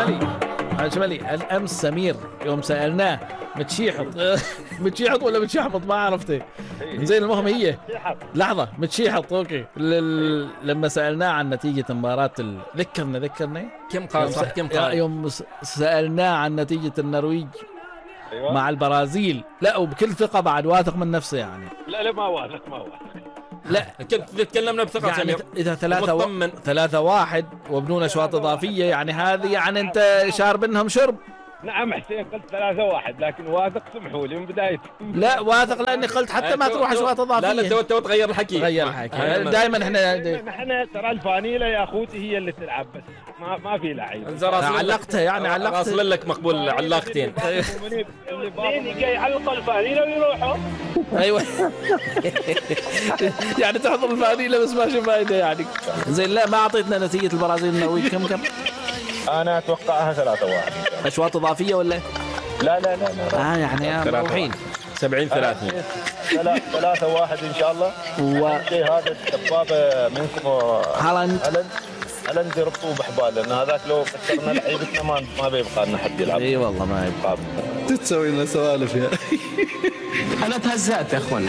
عجملي الأمس سمير يوم سألناه متشيحط متشيحط ولا متشحبط ما عرفته. زين المهم هي لحظة متشيحط اوكي. لما سألناه عن نتيجة مباراة ذكرني كم قال صح كم قال يوم سألناه عن نتيجة النرويج أيوة. مع البرازيل لا وبكل ثقة بعد واثق من نفسه يعني. لا ما واثق لا كنت تكلمنا بثقة يعني سمير. إذا 3-1 وبدون أشواط إضافية يعني هذه يعني أنت شارب منهم شرب. نعم حسين قلت 3-1 لكن واثق سمحوا لي من بداية. لا واثق لاني قلت حتى ما تروح اشواط اضافيه. لا تو تغير الحكي. دائما احنا ترى الفانيلا يا اخوتي هي اللي تلعب بس ما في لعيبه. علقتها يعني اصل لك مقبول علاقتين. اللي جاي يعلقوا الفانيلا ويروحوا. ايوه يعني تحضر الفانيلا بس ماشي فايده يعني. زين لا ما اعطيتنا نتيجه البرازيل النرويج كم انا اتوقعها 3-1. اشواط اضافيه ولا لا يعني مروحين 70-30 3-1 ان شاء الله. شيء هذا الدبابه منكم هالاند يربطوه بحبال لان هذاك لو كسرنا لعيبتنا ما بيبقى لنا حد يلعب. اي والله ما يبقى. تسوي لنا سوالف يا انا تهزأت يا اخوان.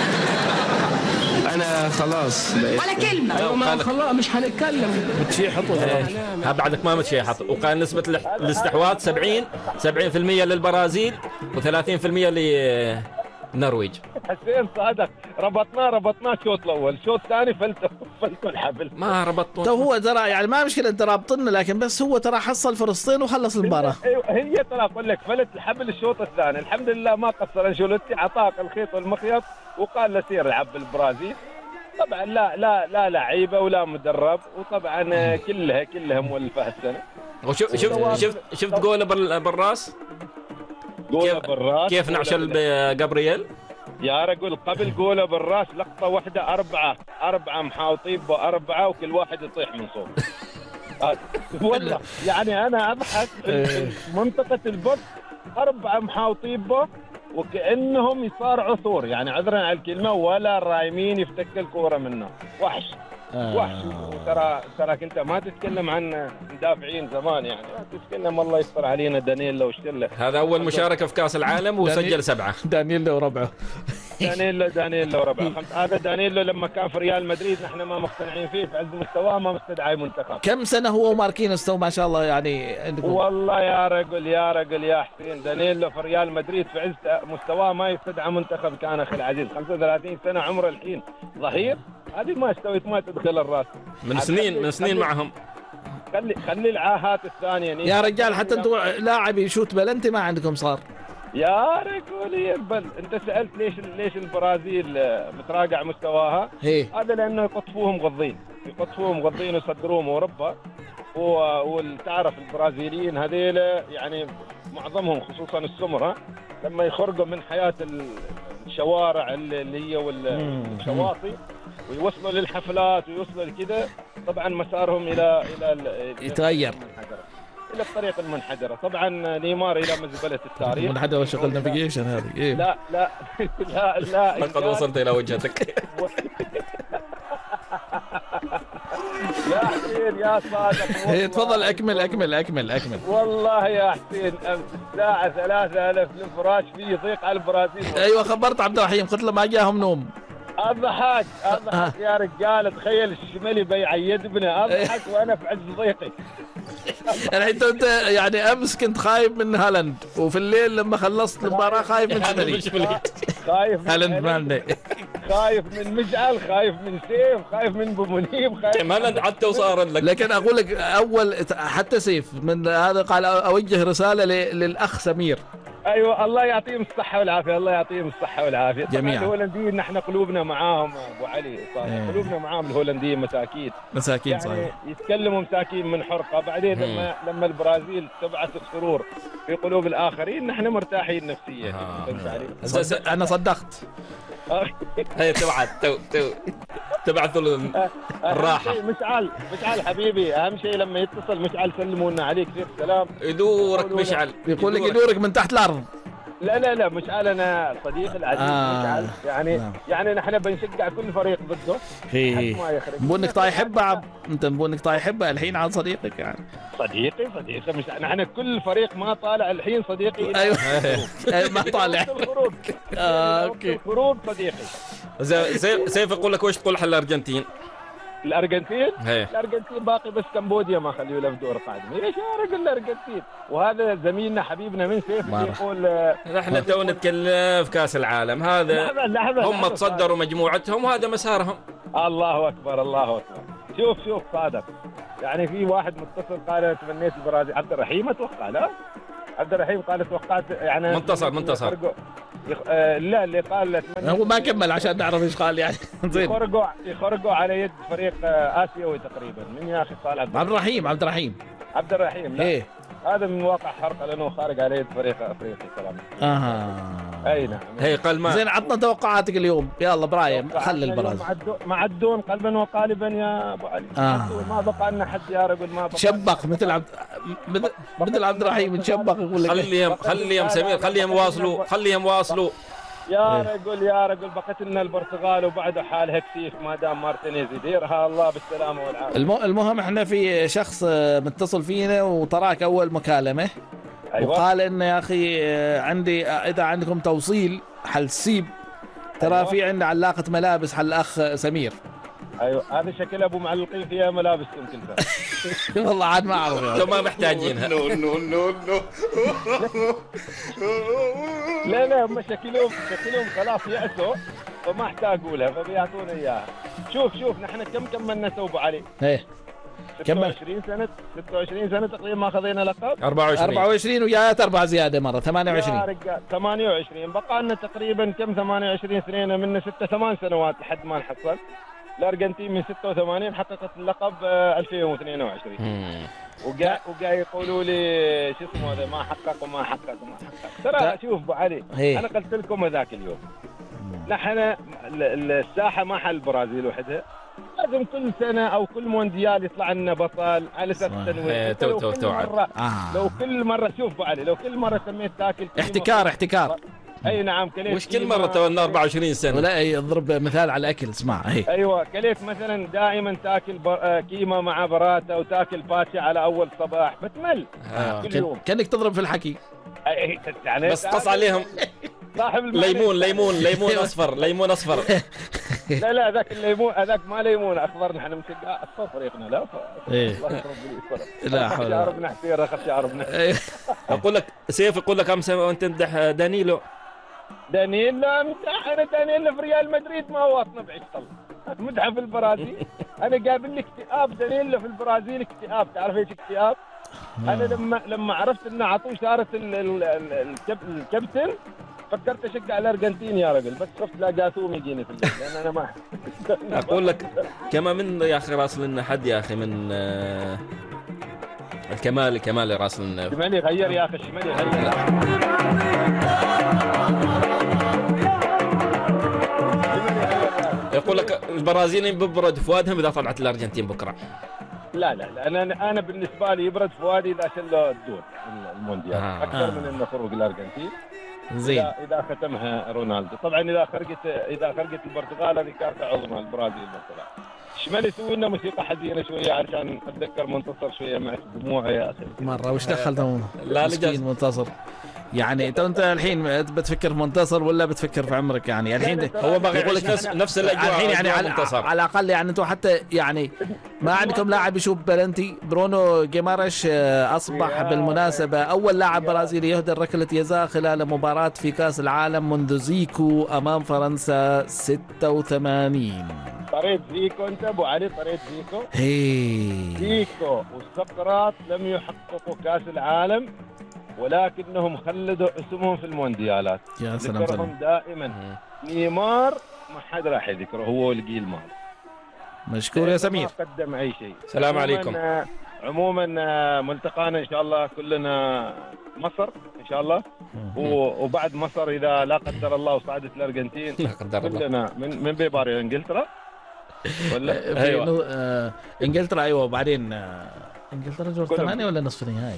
انا خلاص ولا كلمة. أيوة ما خلاص مش هنتكلم. متشيحط ها بعدك ما متشيحط. وكان نسبة الاستحواذ 70% للبرازيل و30% للنرويج. حسين صادق ربطناه الشوط الاول الشوط الثاني فلتوا الحبل ما ربطوا. تو هو ترى يعني ما مشكلة انت رابطنا لكن بس هو ترى حصل فرصتين وخلص المباراة. ايوه هي ترى اقول لك فلت الحبل الشوط الثاني الحمد لله ما قصر انشيلوتي عطاك الخيط والمخيط وقال له سير العب بالبرازيل. طبعا لا لعيبه ولا مدرب وطبعا كلها مولفه السنه. شفت جول بالراس كيف نعشل بجابرييل يا رجل قبل جوله بالراس لقطه واحده أربعة محاوطين بأربعة وكل واحد يطيح من صوت. والله يعني انا اضحك منطقه البوكس 4 محاوطين به وكأنهم يصارعوا ثور يعني عذرا على الكلمة ولا رايمين يفتك الكورة منه. وحش ترى انت ما تتكلم عن مدافعين زمان يعني تتكلم الله يستر علينا دانييلو وشله. هذا اول مشاركة في كأس العالم وسجل 7. دانييلو وربعه هذا دانييلو لما كان في ريال مدريد نحن ما مقتنعين فيه في عز مستواه ما مستدعي منتخب. كم سنة هو وماركينوس تو ما شاء الله يعني عندكم. والله يا رجل يا حسين دانييلو في ريال مدريد في عز مستواه ما يستدعى منتخب كان اخي العزيز 35 سنة عمره الحين ظهير هذه ما استويت ما تدخل الراس من سنين معهم. خلي العاهات الثانية يا رجال حتى انتم لاعب يشوت بلنتي ما عندكم صار يا رجل يقبل. انت سألت ليش البرازيل متراجع مستواها؟ هذا لانه يقطفوهم غضين ويصدروهم اوروبا وتعرف البرازيليين هذيل يعني معظمهم خصوصا السمرة لما يخرجوا من حياة الشوارع اللي هي والشواطئ ويوصلوا للحفلات ويوصلوا لكذا طبعا مسارهم الى يتغير الى الطريق المنحدره. طبعا نيمار الى مزبله التاريخ. منحدره شغل نافيجيشن هذه إيه؟ لا لقد وصلت الى وجهتك. يا حسين يا صادق تفضل اكمل والله يا حسين الساعه 3000 الفراش فيه ضيق على البرازيل. ايوه خبرت عبد الرحيم قلت له ما جاهم نوم. اضحك يا رجال تخيل الشمالي بيعيد ابنه اضحك وانا في عز ضيقي. الحين انت يعني امس كنت خايف من هالاند وفي الليل لما خلصت المباراه خايف من شمالي. خايف من هالاند مالنا خايف من مجعل خايف من سيف خايف من بومنيب خايف هالاند حتى وصار لك. لكن اقول لك اول حتى سيف من هذا قال اوجه رساله للاخ سمير. ايوه الله يعطيهم الصحه والعافيه جميعا. الهولنديين نحن قلوبنا معاهم ابو علي قلوبنا معاهم الهولنديين مساكين يعني صحيح يتكلموا مساكين من حرقه بعدين لما البرازيل تبعث السرور في قلوب الاخرين نحن مرتاحين نفسيا. انا صدقت. هي تبعث الراحه. مشعل حبيبي اهم شيء لما يتصل مشعل سلموا لنا عليك كثير سلام. يدورك مشعل يقول لك يدورك من تحت الارض. لا مش انا صديقي العزيز مشعل يعني نعم. يعني نحن بنشجع كل فريق ضده هي ما يخرج. بونك طاي حبه انت بونك طاي حبه الحين عن صديقك يعني. صديقي مش نحن كل فريق ما طالع الحين صديقي ايوه ما طالع. الخروج اوكي الخروج صديقي. سيف يقول لك وش تقول حل الارجنتين؟ الارجنتين هي. الارجنتين باقي بس كمبوديا ما خليه له في دور قادم. ايش يا رجل الارجنتين؟ وهذا زميلنا حبيبنا من سيف اللي يقول احنا تو نتكلم في كاس العالم هذا. لحظة هم تصدروا مجموعتهم وهذا مسارهم. الله اكبر الله اكبر. شوف صادق يعني في واحد متصل قال أنا تمنيت البرازيل. عبد الرحيم اتوقع لا عبد الرحيم قال توقعت يعني منتصر لا اللي قال اتمنى هو ما كمل عشان نعرف ايش قال يعني. زين يخرجوا على يد فريق اسيوي تقريبا. من يا اخي قال عبد الرحيم لا ايه هذا من واقع حرق لانه خارج على يد فريق افريقي كلام. اي نعم. هي قال ما زين عطنا توقعاتك اليوم يلا برايم خلي البرازيل معدون قلبا وقالبا يا ابو علي. ما بقى لنا حد يا رجل ما بقى. تشبق مثل عبد الرحيم تشبق يقول لك خليهم سمير خليهم واصلوا يا رجل بقت لنا البرتغال وبعده حال هكسيف ما دام مارتينيز يديرها الله بالسلامه والعافيه. المهم احنا في شخص متصل فينا وتراك اول مكالمه. أيوة. وقال انه يا اخي عندي اذا عندكم توصيل حل سيب ترى أيوة. في عندنا علاقه ملابس حل الاخ سمير. ايوه هذا شكل ابو معلقين فيها ملابس يمكن والله عاد ما اعرف انتم ما محتاجينها. لا هم شكلهم خلاص يأسوا فما احتاج اقولها فبيعطونا اياها. شوف نحن كم كملنا ابو علي؟ ايه 26 سنه تقريبا ما خذينا لقب. 24 وجاءت 4 زياده مره 28 يا رجال 28 بقى لنا تقريبا كم 28 سنه من 8 سنوات لحد ما نحصل. الارجنتين من 86 حققت اللقب 2022. وقاعد يقولوا لي شو اسمه هذا ما حقق ترى شوف ابو علي انا قلت لكم هذاك اليوم نحن الساحه ما حل البرازيل وحدها. لازم كل سنه او كل مونديال يطلع لنا بطل على اساس التنويع. لو كل مره شوف ابو علي لو كل مره سميت تاكل احتكار اي نعم كليت وش كل مره تونا 24 سنه ولا يضرب مثال على الاكل اسمع هي. ايوه كليت مثلا دائما تاكل كيمه مع براتا وتاكل باتشا على اول صباح بتمل كل يوم كانك تضرب في الحكي يعني بس قص عليهم صاحب ليمون اصفر لا ذاك الليمون هذاك ما ليمون اخضر. نحن مشجع اصفر فريقنا لا لا حول شعربنا حسير اخذ شعربنا. اقول لك سيف يقول لك امس وانت تمدح دانيلو امدح انا دانيلو في ريال مدريد ما واصنا بعيد مدحه في البرازيل. انا قابل لي اكتئاب دانيلو في البرازيل اكتئاب. تعرف ايش اكتئاب؟ انا لما عرفت انه عطوه شارة الكابتن فكرت اشجع الارجنتين يا رجل بس خفت لا جاثوم يجيني في الليل لان انا ما اقول لك كما من يا اخي راس لنا حد يا اخي من الكمال راس لنا الشمالي غير يا اخي الشمالي غير. يقول لك البرازيليين ببرد فؤادهم اذا طلعت الارجنتين بكره. لا انا بالنسبه لي يبرد فؤادي اذا شلوا الدور المونديال اكثر من انه خروج الارجنتين. زين اذا ختمها رونالدو. طبعا اذا خرجت البرتغال هذه كارثه عظمى البرازيل مثلا. شمال يسوي لنا موسيقى حزينه شويه عشان اتذكر منتصر شويه مع دموعه يا اخي مره وش دخلتهم لا مسكين منتصر يعني انت الحين بتفكر في منتصر ولا بتفكر في عمرك يعني الحين هو باغي يقول لك نفس الاجواء الحين يعني على الاقل يعني انتم حتى يعني ما عندكم لاعب يشوف بلنتي. برونو جيمارش اصبح بالمناسبه اول لاعب برازيلي يهدر ركله جزاء خلال مباراه في كاس العالم منذ زيكو امام فرنسا 86. طريت زيكو انت ابو علي طريت زيكو. زيكو والسقراط لم يحققوا كاس العالم ولكنهم خلدوا اسمهم في المونديالات. يا سلام ذكرهم دائما. نيمار ما حد راح يذكره هو والجيل مال. مشكور يا سمير. ما قدم اي شيء. السلام عليكم. عموما ملتقانا ان شاء الله كلنا مصر ان شاء الله. وبعد مصر اذا لا قدر الله وصعدت الارجنتين لا قدر الله كلنا من بيباري انجلترا ولا ايوه انجلترا ايوه وبعدين انجلترا دور 8 ولا نصف نهائي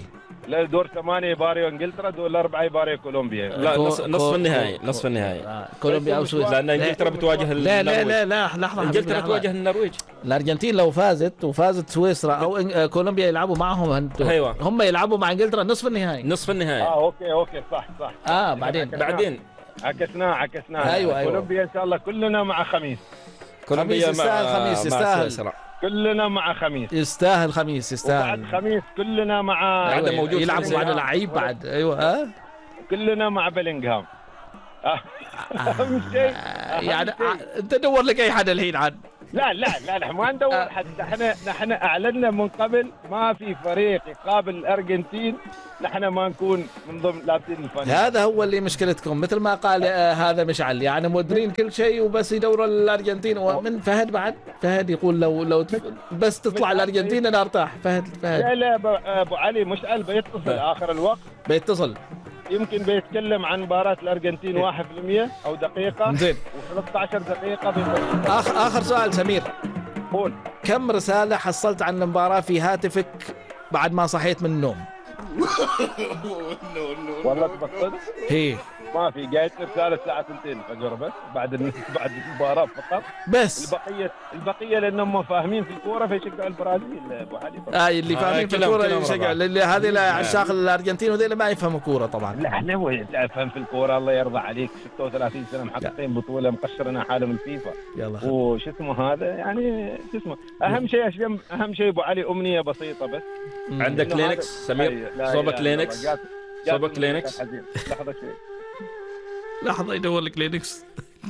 لا دور 8 يباريو انجلترا، دور 4 يباريو كولومبيا. لا نصف النهائي، نصف النهائي. كولومبيا او سويسرا، لان انجلترا بتواجه لا لا لا لا لحظه، انجلترا تواجه النرويج. الارجنتين لو فازت سويسرا او كولومبيا يلعبوا معهم. ايوه هم يلعبوا مع انجلترا نصف النهائي. نصف النهائي. اوكي صح. بعدين عكسناها. ايوه كولومبيا ان شاء الله كلنا مع خميس. كولومبيا خميس يستاهل. كلنا مع خميس يستاهل. وبعد خميس كلنا مع أيوة موجود يلعبوا مع اللعيب بعد. ايوه كلنا مع بلينغهام. اهم شيء يعني انت دور لك اي حدا الحين عاد. لا ما ندور حد. نحن اعلنا من قبل ما في فريق يقابل الارجنتين نحن ما نكون من ضمن لابسين الفانيلا. هذا هو اللي مشكلتكم، مثل ما قال هذا مشعل، يعني مدرين كل شيء وبس يدوروا الارجنتين. ومن فهد بعد، فهد يقول لو بس تطلع الارجنتين انا ارتاح. فهد لا ابو علي مشعل بيتصل اخر الوقت، بيتصل يمكن بيتكلم عن مباراة الأرجنتين 1% أو دقيقة. زين. و13 دقيقة آخر سؤال سمير، قول. كم رسالة حصلت عن المباراة في هاتفك بعد ما صحيت من النوم؟ والله تبصد هي ما في، جايت رسالة الساعة 2 الفجر بس بعد المباراة فقط. بس البقية لأنهم فاهمين في الكورة فيشجعوا البرازيل أبو علي. اللي فاهمين في الكورة يشجعوا، هذه عشاق الأرجنتين وذيلا ما يفهموا كورة طبعا. لا احنا افهم في الكورة الله يرضى عليك، 36 سنة محققين بطولة مقشرنا حالة من الفيفا. يلا وش اسمه هذا يعني شو اسمه أهم شيء أبو علي أمنية بسيطة بس. عندك لينكس سمير؟ صوبك لينكس؟ صوبك لينكس؟ لحظة شوي، لحظة يدور لك لينكس.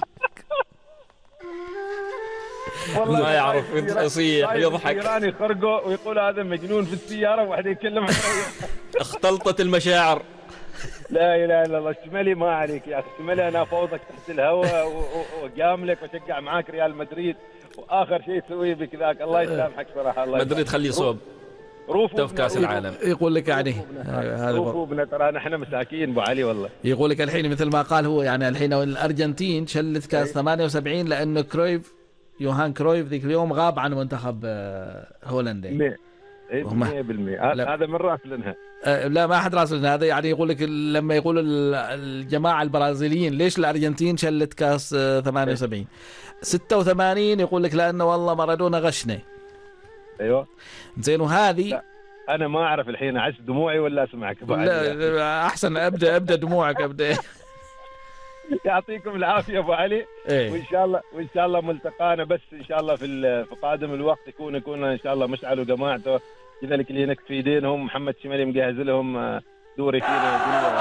ما يعرف يصيح يضحك. ايراني يخرقوا ويقول هذا مجنون في السيارة وواحد يتكلم عن اختلطت المشاعر. لا اله الا الله. الشمالي ما عليك يا اخي، الشمالي انا فوضك تحت الهواء وجاملك واشجع معاك ريال مدريد، واخر شيء تسويه بك ذاك الله يسامحك صراحة. الله مدريد خليه صوب في كاس العالم. يقول لك يعني هذا روفوبنا ترى نحن مساكين ابو علي والله. يقول لك الحين مثل ما قال هو، يعني الحين الارجنتين شلت كاس 78 لانه يوهان كرويف ذيك اليوم غاب عن منتخب هولندا. 100% هذا من راس لنها. لا ما حد راس لنا هذا، يعني يقول لك لما يقولوا الجماعه البرازيليين ليش الارجنتين شلت كاس 78 86 يقول لك لانه والله مارادونا غشنا. ايوه زين. وهذه انا ما اعرف الحين اعس دموعي ولا اسمعك. لا احسن ابدا دموعك ابدا. يعطيكم العافيه ابو علي. وان شاء الله ملتقانا بس ان شاء الله في قادم الوقت يكون ان شاء الله مشعل وجماعته كذا الكلينكس في ايدينهم. محمد شمالي مجهز لهم دوري فينا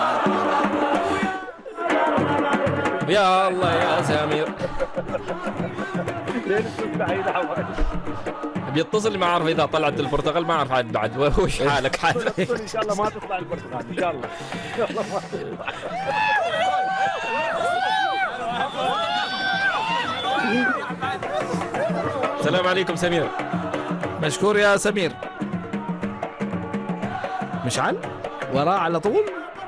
يا الله يا سمير. بيتصل ما اعرف اذا طلعت البرتغال ما اعرف عاد بعد وش حالك حال. ان شاء الله ما تطلع البرتغال ان شاء الله. السلام عليكم سمير. مشكور يا سمير. مشعل وراه على طول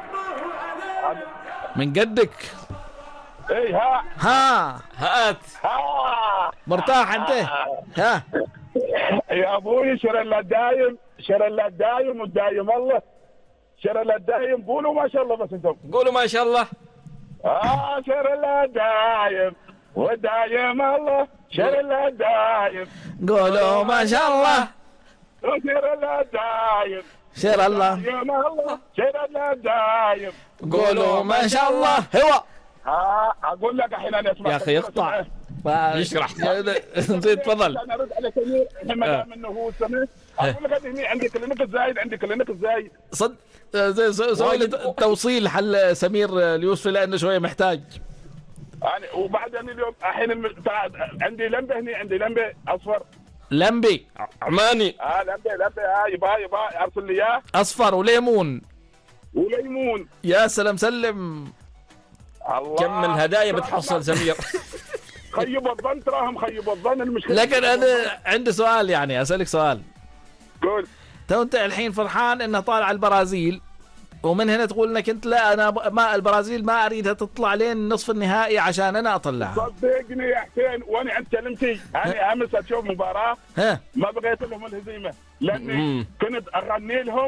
من قدك. اي هات مرتاح انت؟ ها يا ابوي شر الله دايم ودايم الله. شر الله دايم قولوا ما شاء الله. بس انتم قولوا ما شاء الله. شر الله دايم ودايم الله. شر الله دايم قولوا ما شاء الله. شر الله دايم. شر الله. شر الله دايم. قولوا ما شاء الله. هو اقول لك الحين انا اسمع يا اخي يقطع يشرح. زين تفضل. انا ارد على سمير ما دام انه هو سمع. اقول لك هذه عندي كلينيك زايد صد زين سوي لي توصيل حل سمير اليوسفي لانه شويه محتاج. يعني وبعدين اليوم الحين عندي لمبه هني، عندي لمبه اصفر. لمبي عماني. لمبه يبغى ارسل لي اياه اصفر وليمون. يا سلم. الله كم من الهدايا بتحصل سمير. خيب الظن تراهم خيب الظن المشكله. لكن انا عندي سؤال، يعني اسالك سؤال. قول. انت الحين فرحان انها طالعه البرازيل ومن هنا تقول انك انت لا انا ما البرازيل ما اريدها تطلع لين نصف النهائي عشان انا اطلعها. صدقني يا حسين وانا عند كلمتي انا امس اشوف مباراه ما بغيت لهم الهزيمه لاني كنت اغني لهم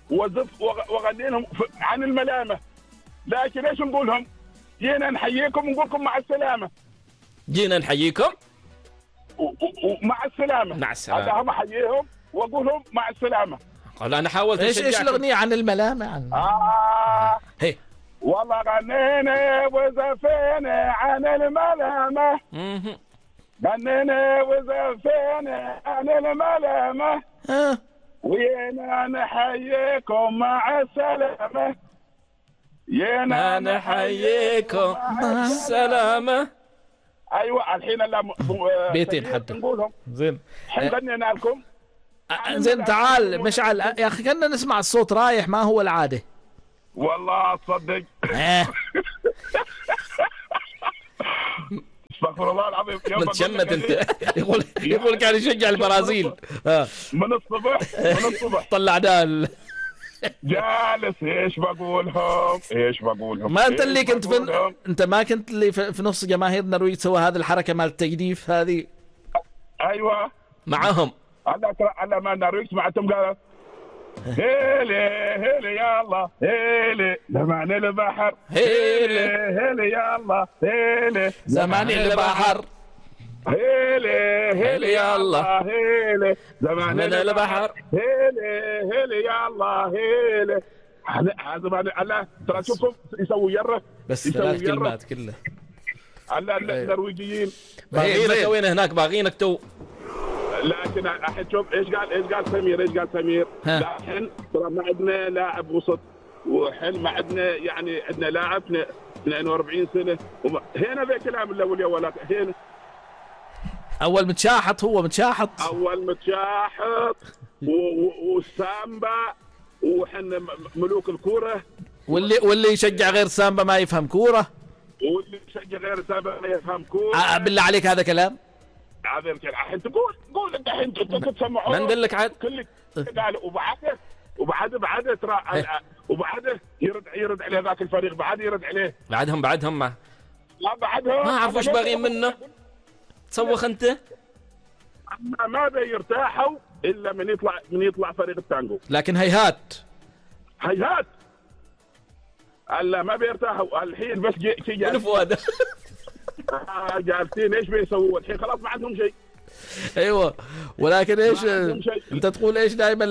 وزف وغني لهم عن الملامه، لكن ايش نقول لهم؟ جينا نحييكم ونقول لكم مع السلامه. جينا نحييكم ومع السلامه. مع السلامه. هذا هم احييهم واقول لهم مع السلامه. قال انا حاولت ايش الاغنيه عن الملامه عن هي والله غنينا وزفينا عن الملامه. غنينا وزفينا عن الملامه. وينا نحييكم مع السلامه. ينا نحييكم مع السلامه. ايوه الحين بيتين حتى نقولهم زين. الحين غنينا لكم. زين تعال مشعل يا اخي كنا نسمع الصوت رايح، ما هو العاده والله تصدق. استغفر الله العظيم. متشمت انت. يقول كان يشجع البرازيل من الصبح طلع دال جالس. ايش بقولهم؟ ما انت اللي كنت انت ما كنت اللي في نص جماهير النرويج سوى هذه الحركه مال التجديف هذه؟ ايوه معهم. على ما النرويج سمعتهم قالوا هيلي يا الله هيلي زمان البحر. هيلي يا الله هيلي زمان البحر. هيلي يا الله هيلي زمان البحر. هيلي يا الله هيلي. هذا ما ترى شوفهم يسوي يره بس 3 كلمات كلها. النرويجيين باغينك وين هناك باغينك تو. لكن الحين شوف ايش قال سمير. الحين ترى ما عندنا لاعب وسط، وحين ما عندنا يعني عندنا لاعب 42 سنه هنا ذا كلام الاول يا ولد. هنا اول متشاحط والسامبا وحنا ملوك الكوره. واللي يشجع غير سامبا ما يفهم كوره. واللي يشجع غير سامبا ما يفهم كوره. بالله عليك هذا كلام. الحين تقول انت الحين تسمعون. ما ندلك عاد كل قال وبعده ترى وبعده يرد عليه ذاك الفريق. بعد يرد عليه بعدهم ما بعدهم ما اعرف وش باغيين منه. تسوخ انت. ما بيرتاحوا الا من يطلع فريق التانجو. لكن هيهات الا ما بيرتاحوا الحين. بس من فؤاد جالسين ايش بيسووا الحين؟ خلاص ما عندهم شيء. ايوه ولكن ايش انت تقول ايش دائما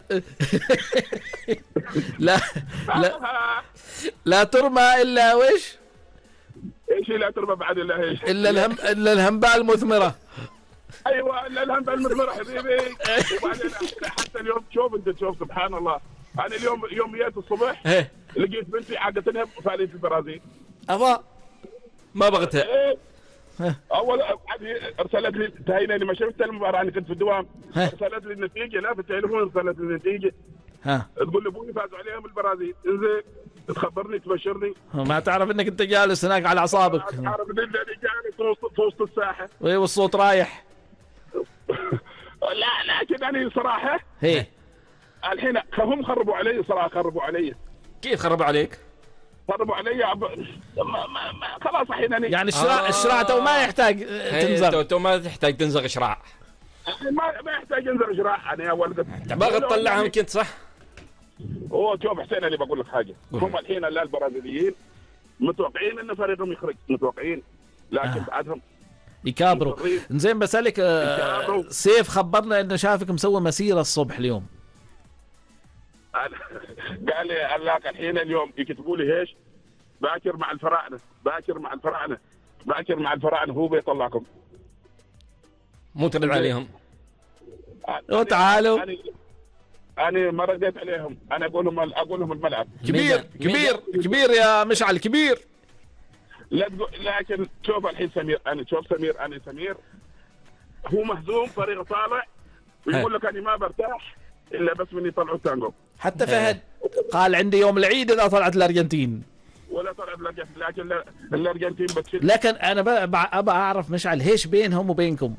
لا ترمى الا وش؟ ايش لا ترمى بعد الا ايش؟ الا الهنباء المثمره. ايوه الا الهنباء المثمره حبيبي. وبعدين حتى اليوم شوف سبحان الله. انا اليوم جيت الصبح لقيت بنتي عقدتني فالية البرازيل. ابا ما بغتها. اول ارسلت لي انتهينا لما شفت المباراه. انا كنت في الدوام. ارسلت لي النتيجه لا في التليفون. ارسلت لي النتيجه تقول لي ابوي فازوا عليهم البرازيل. انزين تخبرني تبشرني. ما تعرف انك انت جالس هناك على اعصابك. تعرف اني جالس في وسط الساحه. والصوت رايح. لا لكن انا صراحه الحين هم خربوا علي صراحه. خربوا علي. كيف خربوا عليك؟ خربوا علي خلاص الحين انا يعني الشراع تو ما يحتاج تنزغ. تو ما تحتاج تنزغ شراع. ما يحتاج ينزغ شراع. انا اول تبغى تطلعهم كنت صح؟ شوف حسين انا بقول لك حاجه. هم الحين البرازيليين متوقعين ان فريقهم يخرج. متوقعين لكن بعدهم يكابروا. زين بسالك سيف خبرنا انه شافك مسوي مسيره الصبح اليوم. قال لي لك الحين اليوم يكتبوا لي ايش؟ باكر مع الفراعنه هو بيطلعكم. مو ترد عليهم. تعالوا. انا ما رديت عليهم. انا اقول لهم الملعب كبير يا مشعل كبير. لا تقول. لكن شوف الحين سمير هو مهزوم فريق طالع ويقول لك انا ما برتاح الا بس من يطلعوا التانجو. حتى فهد قال عندي يوم العيد اذا طلعت الارجنتين. ولا طلعت الارجنتين. لكن الارجنتين بتشد. لكن انا ابى اعرف مشعل ايش بينهم وبينكم؟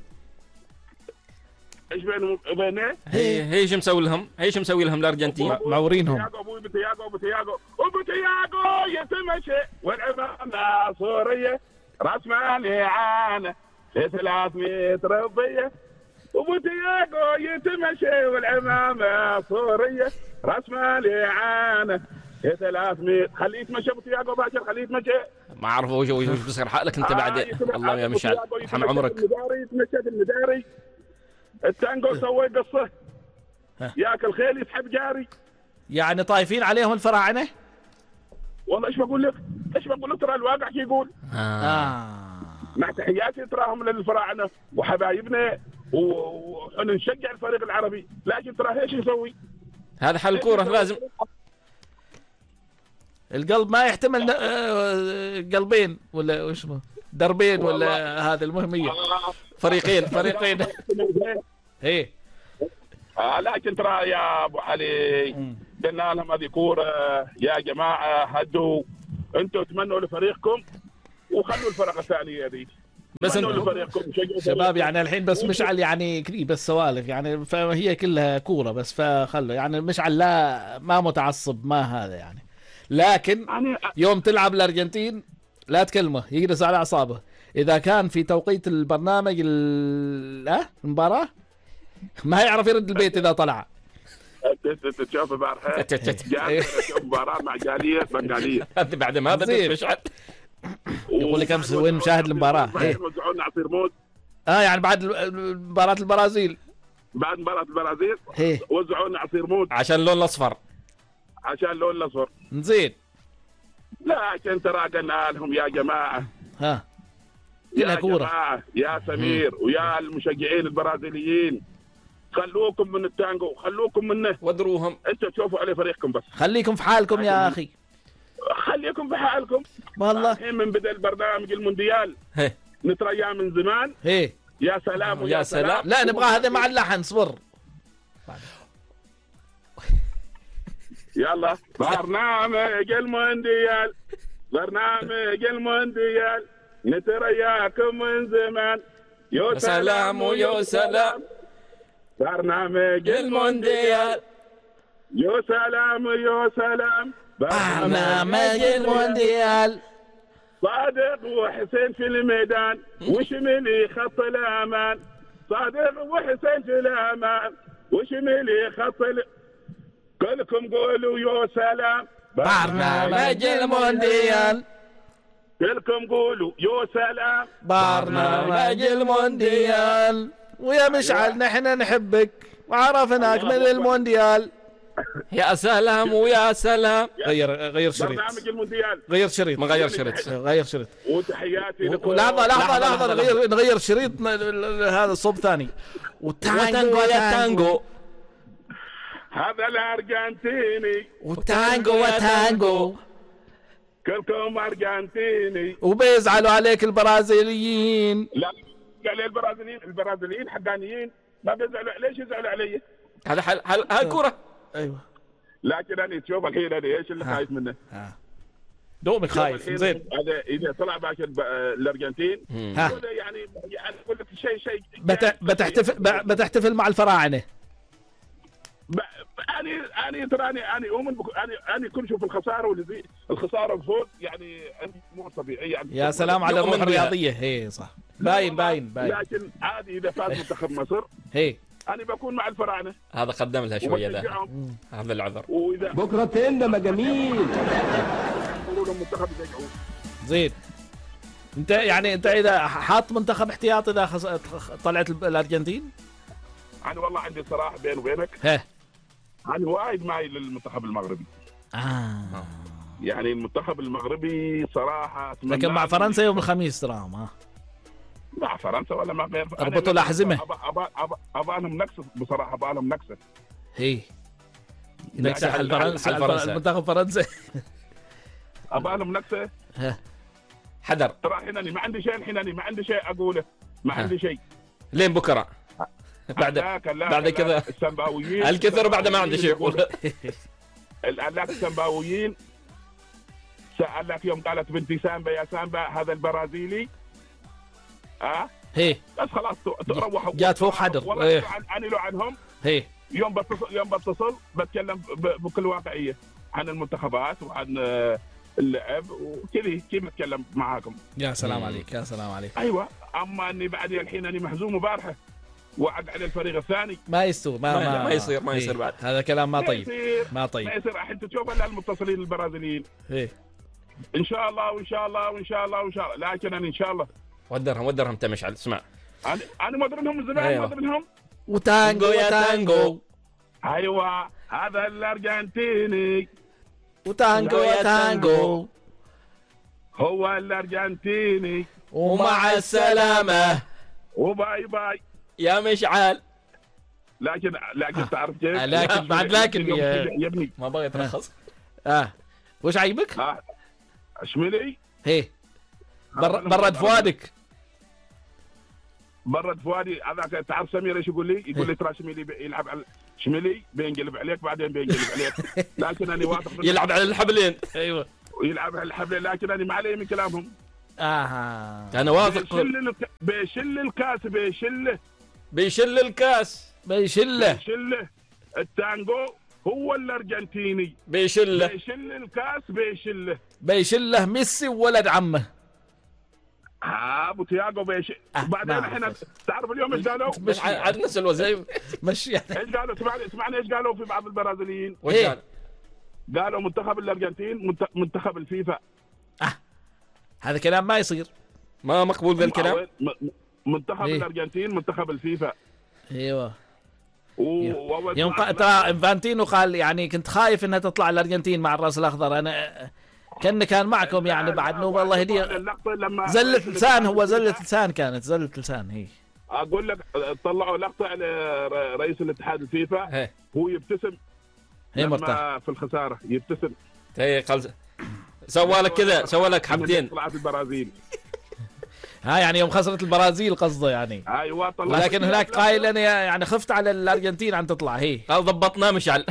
ايش بينهم وبينه؟ ايش مسوي لهم الارجنتين؟ معورينهم. ابوي بتياغو يتمشي والعمامه سوريه راس مالي عانه في 300 ربيه وابو تياغو يتمشي والعمامه صوريه راس مالي عانه 300 خليه يتمشى ابو تياغو باكر خليه يتمشى. ما اعرف وش بيصير حالك انت بعد. الله يا مشعل ارحم عمرك. يتمشى بالمداري التانجو سوي قصه ياكل خيل يسحب جاري. يعني طايفين عليهم الفراعنه. والله ايش بقول لك ترى الواقع شو يقول. مع تحياتي تراهم للفراعنه وحبايبنا ونشجع الفريق العربي، لكن ترى ايش يسوي؟ هذا حل الكوره لازم. القلب ما يحتمل قلبين ولا وش دربين ولا هذا المهميه فريقين ايه. لكن ترى يا ابو علي قلنا لهم هذه كوره يا جماعه، هدوا انتم تمنوا لفريقكم وخلوا الفرق الثانيه ذي بس شباب. يعني الحين بس مشعل يعني بس سوالف يعني، فهي كلها كوره بس، فخلوا يعني مشعل لا ما متعصب ما هذا يعني. لكن يوم تلعب الارجنتين لا تكلمه يجلس على اعصابه. اذا كان في توقيت البرنامج المباراه ما يعرف يرد البيت اذا طلع. تشوف البارحه تشوف مباراه مع جاليه بنغاليه انت بعد ما بدت مشعل يقول لك امس وين مشاهد المباراه. وزعوا لنا عصير موز. يعني بعد مباراه البرازيل وزعوا لنا عصير موز عشان اللون الاصفر. زين. لكن ترى قلنا لهم يا جماعه يا كورة جماعة يا سمير ويا المشجعين البرازيليين، خلوكم من التانجو، خلوكم منه ودروهم. انتوا تشوفوا على فريقكم بس، خليكم في حالكم يا اخي، خليكم في حالكم والله. الحين من بدأ البرنامج المونديال نترياه من زمان. يا سلام ويا سلام. لا نبغى هذا مع اللحن. صبر يلا. برنامج المونديال نترياكم من زمان. يا سلام ويا سلام. برنامج المونديال. يا سلام ويا سلام. برنامج المونديال. صادق وحسين في الميدان وشملي خط الامان. صادق وحسين في الامان وشملي خط كلكم قولوا يا سلام. برنامج المونديال. كلكم قولوا يا سلام. برنامج المونديال. ويا مشعل نحن نحبك وعرفناك من المونديال. يا سلام ويا سلام. غير شريط. برنامج المونديال. غير شريط. ما غير شريط. وتحياتي لكم. لحظة نغير شريط. هذا الصوب ثاني. وتانجو يا تانجو. هذا الارجنتيني. وتانجو كلكم ارجنتيني. وبيزعلوا عليك البرازيليين. لا قال البرازيليين حقانيين ما بيزعلوا. ليش يزعلوا علي؟ هذا حل كرة. ايوه. لكن انا تشوف الحين انا ايش اللي خايف منه. دومك خايف. زين. هذا اذا طلع باش الارجنتين يعني اقول لك شيء بتحتفل مع الفراعنه. أنا تراني أنا أؤمن أنا كل شوف الخسارة والفوز يعني عندي أمور طبيعية يعني. يا سلام على الروح الرياضية. هي صح. باين. لكن عادي إذا فاز منتخب مصر أنا بكون مع الفراعنة. هذا قدم لها شوية ده. هذا العذر. بكرة تندم جميل. المنتخب يشجعون. زين. أنت إذا حاط منتخب احتياطي إذا طلعت الأرجنتين؟ أنا والله عندي صراحة بيني وبينك. أنا وايد مايل للمنتخب المغربي. يعني المنتخب المغربي صراحة. لكن مع فرنسا يوم الخميس تراهم. مع فرنسا ولا مع غير. اربطوا الأحزمة. أبانهم نكسة بصراحة. أبانهم نكسة. نكسة المنتخب فرنسا. أبانهم نكسة. حذر. ترى الحين ما عندي شيء أقوله. ما عندي شيء. لين بكرة. بعد كذا السنباويين الكثر بعد ما عندي شيء يقول. الآلاف السنباويين سأل لك يوم قالت بنتي سامبا يا سامبا هذا البرازيلي بس خلاص روحوا جات فوق حدر. أنا لو عنهم يوم بتصل بتكلم بكل واقعية عن المنتخبات وعن اللعب وكذي كيف اتكلم معاكم. يا سلام عليك. ايوه. اما اني بعد الحين اني محزوم بارحه وعد على الفريق الثاني. ما يستوي ما يصير بعد. هذا كلام ما طيب. ما يصير. انت تشوف المتصلين البرازيليين. ايه ان شاء الله وان شاء الله وان شاء الله وان شاء الله، لكن انا ان شاء الله ودرهم انت مشعل. اسمع انا مدرنهم من زمان. أيوة. مدرنهم وتانجو يا تانجو. ايوه هذا الارجنتيني. وتانجو يا تانجو هو الارجنتيني. ومع السلامة وباي باي يا مشعل. لكن تعرف كيف؟ لكن بعد لكن يا ابني ما بغى يترخص. وش عيبك؟ شملي هي برد فؤادك. برد فؤادي. هذاك تعرف سمير ايش يقول لي؟ يقول لي ترى شميلي يلعب على شميلي بينقلب عليك بعدين بينقلب عليك. لكن انا واثق يلعب على الحبلين. ايوه ويلعب على الحبلين، لكن انا ما علي من كلامهم. انا واثق. بيشل الكاس. بيشل الكاس. بيشله التانجو هو الارجنتيني. بيشل الكاس. بيشله ميسي وولد عمه ابو تياغو بعدين احنا تعرف اليوم ايش قالوا؟ مش عاد نفس الوزن. مش يعني ايش قالوا؟ اسمعني ايش قالوا في بعض البرازيليين؟ وش قالوا منتخب الارجنتين منتخب الفيفا. هذا كلام ما يصير. ما مقبول ذا الكلام. منتخب الارجنتين منتخب الفيفا. ايوه. يوم ترى انفانتينو قال يعني كنت خايف انها تطلع الارجنتين مع الراس الاخضر. انا كان معكم يعني بعد نوبه الله يهديه. زلة لسان. هو زلة لسان. كانت زلة لسان هي. اقول لك طلعوا لقطه على رئيس الاتحاد الفيفا هو يبتسم. هي مرتاح في الخساره يبتسم. هي قال سوى لك كذا، سوى لك حبتين. طلعت البرازيل. يعني يوم خسرت البرازيل قصده يعني. ايوه لكن هناك قايل انا يعني خفت على الارجنتين عن تطلع. هي قال ضبطناه مشعل.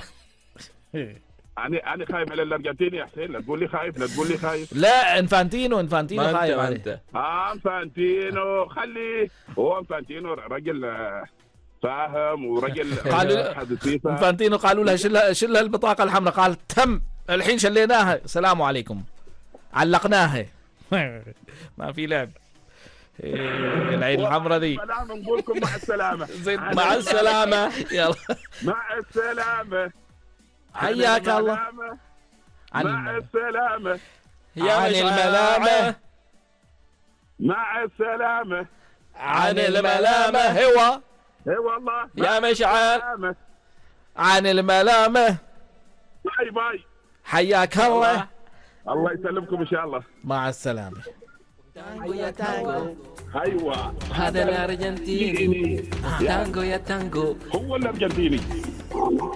انا خايف على الارجنتين يا حسين. لا تقول لي خايف. لا انفانتينو خايف عليه. انفانتينو خليه. هو انفانتينو رجل فاهم ورجل. انفانتينو قالوا له شلها البطاقه الحمراء. قال تم الحين شليناها السلام عليكم علقناها. ما في لعب. العين الحمراء ذي. نقول لكم مع السلامه. مع السلامه. يلا مع السلامه. حياك الله. مع السلامه. عن الملامه. مع السلامه. عن الملامه. هو اي والله يا مشعل. عن الملامه. باي حياك الله. الله يسلمكم ان شاء الله. مع السلامه. تانجو يا تانجو. ايوه هذا الارجنتيني. تانجو يا تانجو. هو الارجنتيني.